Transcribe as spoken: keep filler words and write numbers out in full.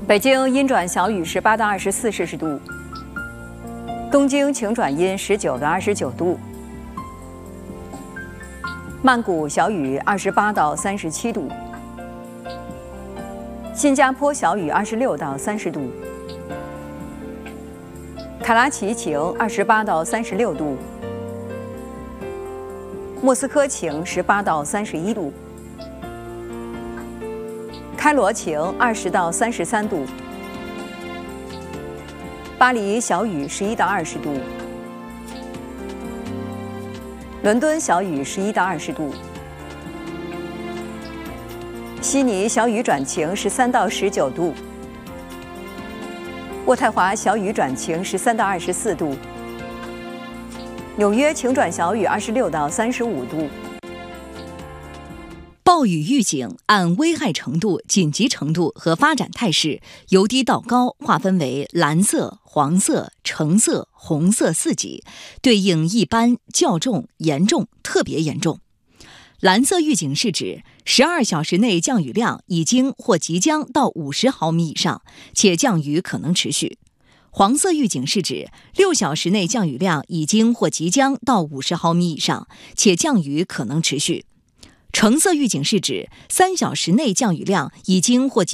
北京阴转小雨十八到二十四摄氏度，东京晴转阴十九到二十九度，曼谷小雨二十八到三十七度，新加坡小雨二十六到三十度，卡拉奇晴二十八到三十六度，莫斯科晴十八到三十一度。开罗晴二十到三十三度，巴黎小雨十一到二十度，伦敦小雨十一到二十度，悉尼小雨转晴十三到十九度，渥太华小雨转晴十三到二十四度，纽约晴转小雨二十六到三十五度。 暴雨预警按危害程度、紧急程度和发展态势由低到高划分为蓝色、黄色、橙色、红色四级，对应一般、较重、严重、特别严重。蓝色预警是指十二小时内降雨量已经或即将到五十毫米以上，且降雨可能持续。黄色预警是指六小时内降雨量已经或即将到五十毫米以上，且降雨可能持续。橙色预警是指三小时内降雨量已经或即